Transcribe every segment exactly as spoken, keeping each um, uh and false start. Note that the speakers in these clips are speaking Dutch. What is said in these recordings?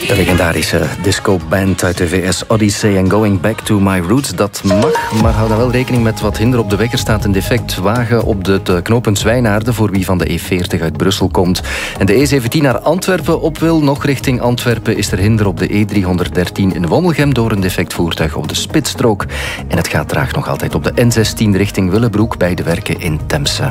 De legendarische disco-band uit de V S, Odyssey en Going Back to My Roots. Dat mag, maar hou dan wel rekening met wat hinder op de wekker staat. Een defect wagen op het knooppunt Zwijnaarden voor wie van de E veertig uit Brussel komt. En de E zeventien naar Antwerpen op wil. Nog richting Antwerpen is er hinder op de E driehonderddertien in Wommelgem door een defect voertuig op de spitsstrook. En het gaat traag nog altijd op de N zestien richting Willebroek bij de werken in Temse.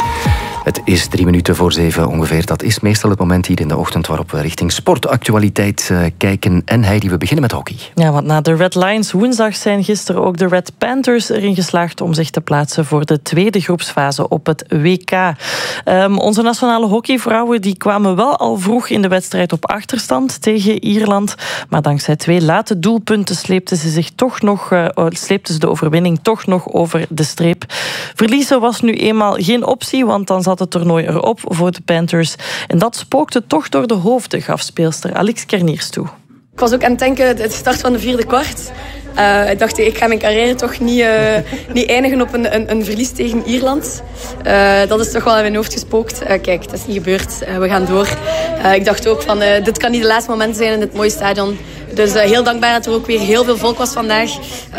Het is drie minuten voor zeven ongeveer. Dat is meestal het moment hier in de ochtend waarop we richting sportactualiteit uh, kijken. En Heidi, we beginnen met hockey. Ja, want na de Red Lions woensdag zijn gisteren ook de Red Panthers erin geslaagd om zich te plaatsen voor de tweede groepsfase op het W K. Um, onze nationale hockeyvrouwen die kwamen wel al vroeg in de wedstrijd op achterstand tegen Ierland. Maar dankzij twee late doelpunten sleepten ze, zich toch nog, uh, sleepten ze de overwinning toch nog over de streep. Verliezen was nu eenmaal geen optie, want dan zat het toernooi erop voor de Panthers. En dat spookte toch door de hoofden, gaf speelster Alix Kerniers toe. Ik was ook aan het denken, het start van de vierde kwart. Uh, ik dacht, ik ga mijn carrière toch niet, uh, niet eindigen op een, een, een verlies tegen Ierland. Uh, dat is toch wel in mijn hoofd gespookt. Uh, kijk, dat is niet gebeurd. Uh, we gaan door. Uh, ik dacht ook van, uh, dit kan niet de laatste moment zijn in dit mooie stadion. Dus uh, heel dankbaar dat er ook weer heel veel volk was vandaag.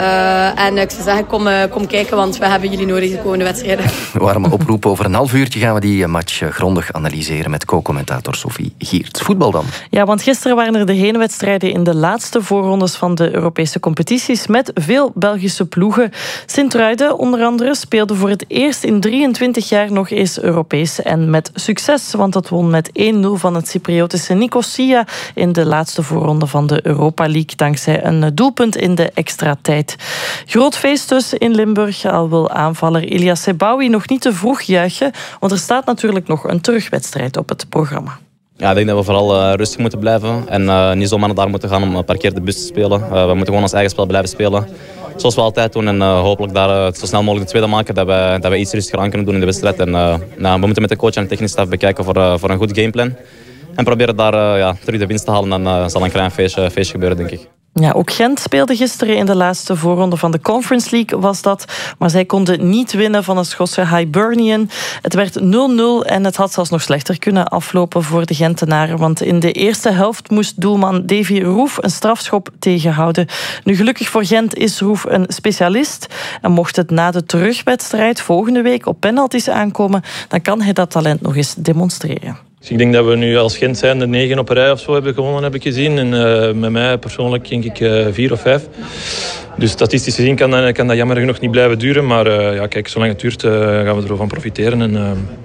Uh, en uh, ik zou zeggen, kom, uh, kom kijken, want we hebben jullie nodig de komende wedstrijden. Warme oproep. Over een half uurtje gaan we die match grondig analyseren met co-commentator Sophie Giert. Voetbal dan. Ja, want gisteren waren er de heenwedstrijden in de laatste voorrondes van de Europese competities met veel Belgische ploegen. Sint-Truiden onder andere speelde voor het eerst in drieëntwintig jaar nog eens Europees. En met succes, want dat won met één nul van het Cypriotische Nicosia in de laatste voorronde van de Europa League, dankzij een doelpunt in de extra tijd. Groot feest dus in Limburg, al wil aanvaller Elias Sebaoui nog niet te vroeg juichen, want er staat natuurlijk nog een terugwedstrijd op het programma. Ja, ik denk dat we vooral uh, rustig moeten blijven en uh, niet zomaar naar daar moeten gaan om een parkeer de bus te spelen. Uh, we moeten gewoon ons eigen spel blijven spelen, zoals we altijd doen. En uh, hopelijk daar uh, zo snel mogelijk de tweede maken, dat we, dat we iets rustiger aan kunnen doen in de wedstrijd. En, uh, nou, we moeten met de coach en de technische staf bekijken voor, uh, voor een goed gameplan. En proberen daar uh, ja, terug de winst te halen. Dan uh, zal een klein feestje, feestje gebeuren, denk ik. Ja, ook Gent speelde gisteren in de laatste voorronde van de Conference League, was dat. Maar zij konden niet winnen van het Schotse Hibernian. Het werd nul nul en het had zelfs nog slechter kunnen aflopen voor de Gentenaren. Want in de eerste helft moest doelman Davy Roef een strafschop tegenhouden. Nu, gelukkig voor Gent is Roef een specialist. En mocht het na de terugwedstrijd volgende week op penalties aankomen, dan kan hij dat talent nog eens demonstreren. Dus ik denk dat we nu als Gent zijn de negen op een rij of zo hebben gewonnen, heb ik gezien. En uh, met mij persoonlijk denk ik uh, vier of vijf. Dus statistisch gezien kan dat, kan dat jammer genoeg niet blijven duren. Maar uh, ja, kijk, zolang het duurt uh, gaan we ervan profiteren. En, uh,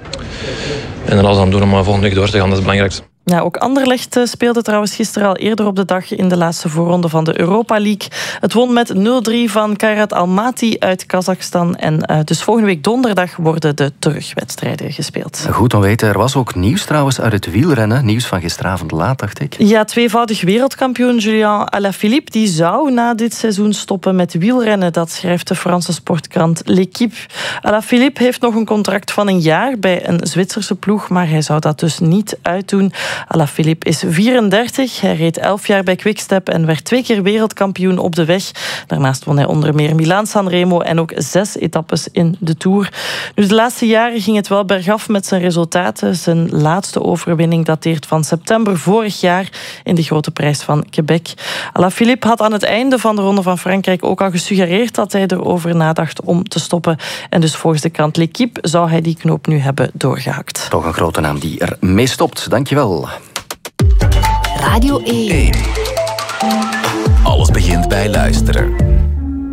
en dan alles aan doen om volgende week door te gaan, dat is het belangrijkste. Ja, ook Anderlecht speelde trouwens gisteren al eerder op de dag in de laatste voorronde van de Europa League. Het won met nul drie van Kairat Almaty uit Kazachstan. En uh, dus volgende week donderdag worden de terugwedstrijden gespeeld. Goed om weten, er was ook nieuws trouwens uit het wielrennen. Nieuws van gisteravond laat, dacht ik. Ja, tweevoudig wereldkampioen Julien Alaphilippe die zou na dit seizoen stoppen met wielrennen. Dat schrijft de Franse sportkrant L'Équipe. Alaphilippe heeft nog een contract van een jaar bij een Zwitserse ploeg, maar hij zou dat dus niet uitdoen. Alaphilippe is vierendertig. Hij reed elf jaar bij Quickstep en werd twee keer wereldkampioen op de weg. Daarnaast won hij onder meer Milaan-Sanremo en ook zes etappes in de Tour. Dus de laatste jaren ging het wel bergaf met zijn resultaten. Zijn laatste overwinning dateert van september vorig jaar in de Grote Prijs van Quebec. Alaphilippe had aan het einde van de Ronde van Frankrijk ook al gesuggereerd dat hij erover nadacht om te stoppen. En dus volgens de krant L'Équipe zou hij die knoop nu hebben doorgehakt. Toch een grote naam die er mee stopt. Dankjewel. Radio één. Alles begint bij luisteren.